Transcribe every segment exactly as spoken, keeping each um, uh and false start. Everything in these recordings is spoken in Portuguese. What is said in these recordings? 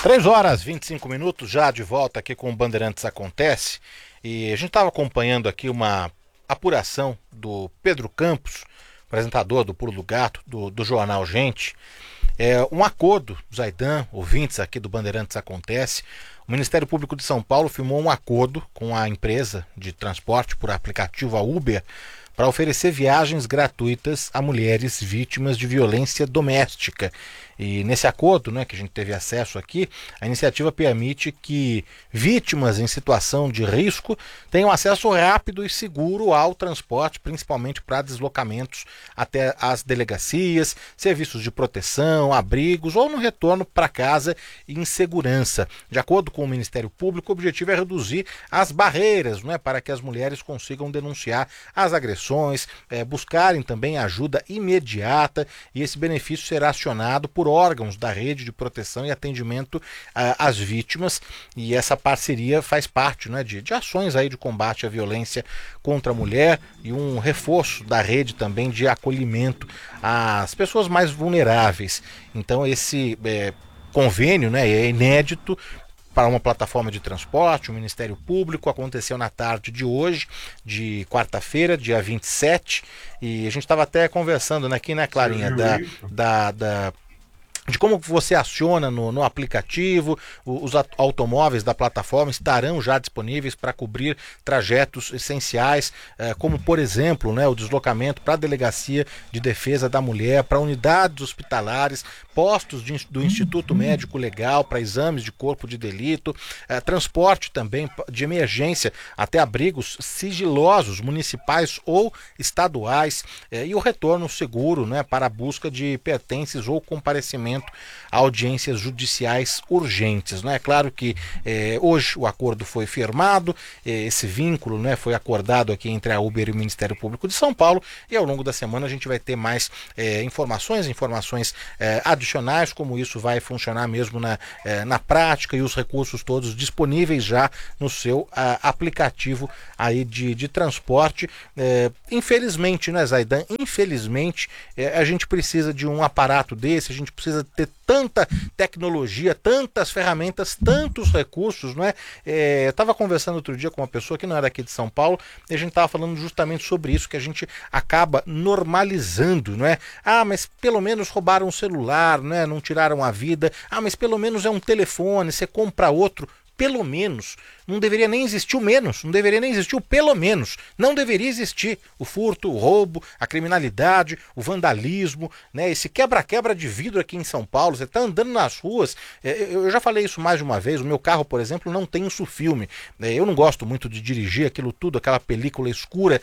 Três horas e vinte e cinco minutos, já de volta aqui com o Bandeirantes Acontece. E a gente estava acompanhando aqui uma apuração do Pedro Campos, apresentador do Pulo do Gato, do, do jornal Gente. É, um acordo, Zaidan, ouvintes aqui do Bandeirantes Acontece. O Ministério Público de São Paulo firmou um acordo com a empresa de transporte por aplicativo, a Uber, para oferecer viagens gratuitas a mulheres vítimas de violência doméstica. E nesse acordo, né, que a gente teve acesso aqui, a iniciativa permite que vítimas em situação de risco tenham acesso rápido e seguro ao transporte, principalmente para deslocamentos até as delegacias, serviços de proteção, abrigos ou no retorno para casa em segurança. De acordo com o Ministério Público, o objetivo é reduzir as barreiras, né, para que as mulheres consigam denunciar as agressões, é, buscarem também ajuda imediata, e esse benefício será acionado por órgãos da rede de proteção e atendimento uh, às vítimas, e essa parceria faz parte, né, de, de ações aí de combate à violência contra a mulher e um reforço da rede também de acolhimento às pessoas mais vulneráveis. Então esse é, convênio, né, é inédito para uma plataforma de transporte. O Ministério Público aconteceu na tarde de hoje, de quarta-feira, dia vinte e sete, e a gente estava até conversando, né, aqui, né, Clarinha, da, da, da de como você aciona no, no aplicativo. Os automóveis da plataforma estarão já disponíveis para cobrir trajetos essenciais, eh, como por exemplo, né, o deslocamento para a Delegacia de Defesa da Mulher, para unidades hospitalares, postos de, do Instituto Médico Legal para exames de corpo de delito, eh, transporte também de emergência até abrigos sigilosos municipais ou estaduais, eh, e o retorno seguro, né, para a busca de pertences ou comparecimento a audiências judiciais urgentes. Né? É claro que eh, hoje o acordo foi firmado, eh, esse vínculo, né, foi acordado aqui entre a Uber e o Ministério Público de São Paulo, e ao longo da semana a gente vai ter mais eh, informações, informações eh, adicionais, como isso vai funcionar mesmo na, eh, na prática, e os recursos todos disponíveis já no seu ah, aplicativo aí de, de transporte. Eh, infelizmente, né, Zaidan, infelizmente eh, a gente precisa de um aparato desse, a gente precisa ter tanta tecnologia, tantas ferramentas, tantos recursos, não é? É, eu estava conversando outro dia com uma pessoa que não era aqui de São Paulo, e a gente estava falando justamente sobre isso, que a gente acaba normalizando, não é? Ah, mas pelo menos roubaram um celular, não é? Não tiraram a vida. Ah, mas pelo menos é um telefone, você compra outro. Pelo menos, não deveria nem existir o menos, não deveria nem existir o pelo menos, não deveria existir o furto, o roubo, a criminalidade, o vandalismo, né? Esse quebra-quebra de vidro aqui em São Paulo. Você está andando nas ruas, eu já falei isso mais de uma vez, o meu carro, por exemplo, não tem insufilme, eu não gosto muito de dirigir aquilo tudo, aquela película escura,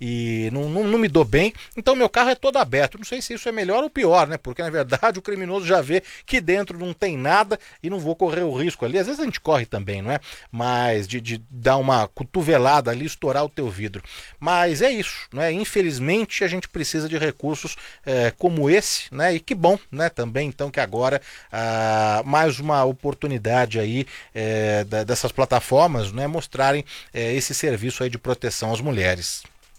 e não, não, não me dou bem, então meu carro é todo aberto. Não sei se isso é melhor ou pior, né? Porque na verdade o criminoso já vê que dentro não tem nada e não vou correr o risco ali. Às vezes a gente corre também, não é? Mas de, de dar uma cotovelada ali, estourar o teu vidro. Mas é isso, né? Infelizmente a gente precisa de recursos é, como esse, né? E que bom, né? Também então que agora ah, mais uma oportunidade aí é, da, dessas plataformas, né, mostrarem é, esse serviço aí de proteção às mulheres.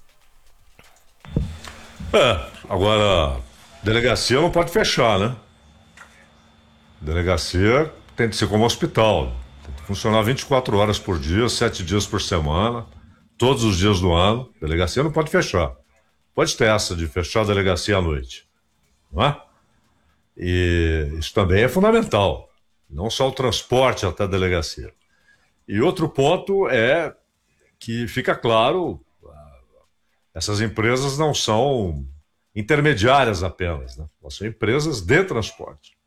É, agora delegacia não pode fechar, né? Delegacia tem que ser como hospital. Funcionar vinte e quatro horas por dia, sete dias por semana, todos os dias do ano. Delegacia não pode fechar. Pode ter essa de fechar a delegacia à noite, não é? E isso também é fundamental. Não só o transporte até a delegacia. E outro ponto é que fica claro, essas empresas não são intermediárias apenas, né? Elas são empresas de transporte.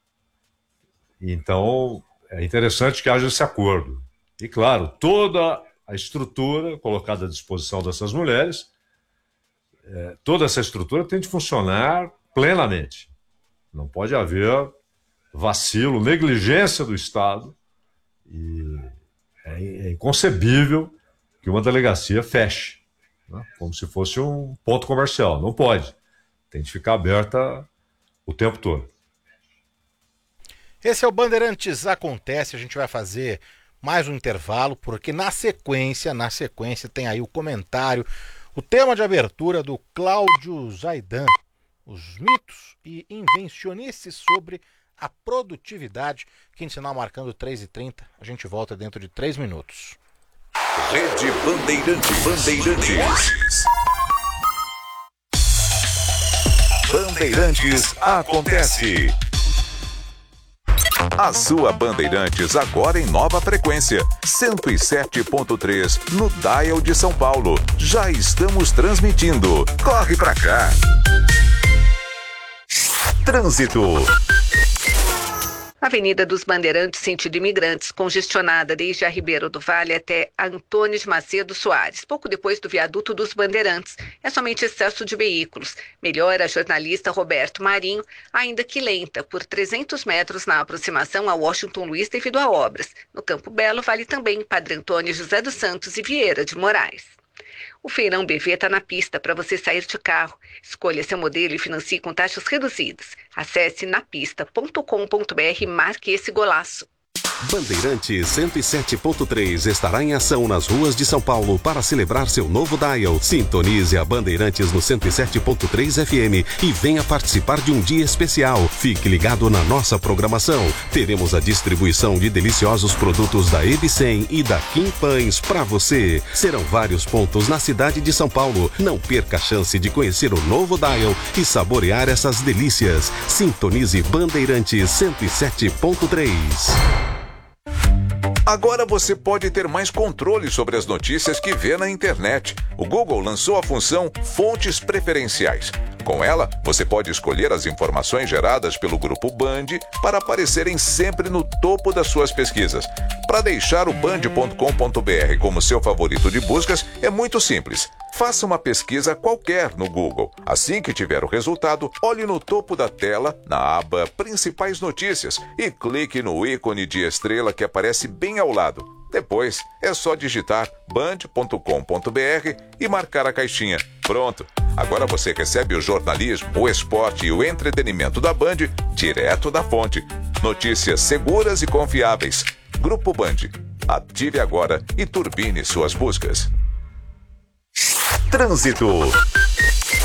Então é interessante que haja esse acordo. E, claro, toda a estrutura colocada à disposição dessas mulheres, é, toda essa estrutura tem de funcionar plenamente. Não pode haver vacilo, negligência do Estado. E é, é inconcebível que uma delegacia feche, né? Como se fosse um ponto comercial. Não pode. Tem de ficar aberta o tempo todo. Esse é o Bandeirantes Acontece. A gente vai fazer mais um intervalo, porque na sequência, na sequência tem aí o comentário, o tema de abertura do Cláudio Zaidan, os mitos e invencionices sobre a produtividade. Quinto sinal marcando três e trinta. A gente volta dentro de três minutos. Rede Bandeirantes. Bandeirantes. Bandeirantes acontece. A sua Bandeirantes agora em nova frequência, cento e sete ponto três no Dial de São Paulo. Já estamos transmitindo. Corre pra cá. Trânsito. Avenida dos Bandeirantes, sentido Imigrantes, congestionada desde a Ribeiro do Vale até Antônio de Macedo Soares, pouco depois do viaduto dos Bandeirantes. É somente excesso de veículos. Melhora a jornalista Roberto Marinho, ainda que lenta, por trezentos metros na aproximação a Washington Luiz devido a obras. No Campo Belo, vale também Padre Antônio José dos Santos e Vieira de Moraes. O Feirão B V está na pista para você sair de carro. Escolha seu modelo e financie com taxas reduzidas. Acesse napista ponto com ponto br e marque esse golaço. Bandeirantes cento e sete ponto três estará em ação nas ruas de São Paulo para celebrar seu novo dial. Sintonize a Bandeirantes no cento e sete ponto três F M e venha participar de um dia especial. Fique ligado na nossa programação. Teremos a distribuição de deliciosos produtos da Ebicem e da Kim Pães para você. Serão vários pontos na cidade de São Paulo. Não perca a chance de conhecer o novo dial e saborear essas delícias. Sintonize Bandeirantes cento e sete ponto três. Agora você pode ter mais controle sobre as notícias que vê na internet. O Google lançou a função Fontes Preferenciais. Com ela, você pode escolher as informações geradas pelo Grupo Band para aparecerem sempre no topo das suas pesquisas. Para deixar o band ponto com ponto br como seu favorito de buscas, é muito simples. Faça uma pesquisa qualquer no Google. Assim que tiver o resultado, olhe no topo da tela, na aba Principais Notícias, e clique no ícone de estrela que aparece bem ao lado. Depois, é só digitar band ponto com ponto br e marcar a caixinha. Pronto! Agora você recebe o jornalismo, o esporte e o entretenimento da Band direto da fonte. Notícias seguras e confiáveis. Grupo Band. Ative agora e turbine suas buscas. Trânsito.